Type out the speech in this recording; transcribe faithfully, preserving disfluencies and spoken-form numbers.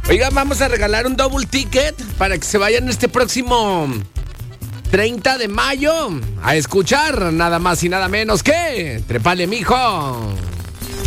Oigan, vamos a regalar un double ticket para que se vayan este próximo treinta de mayo a escuchar nada más y nada menos que Trépale, mijo.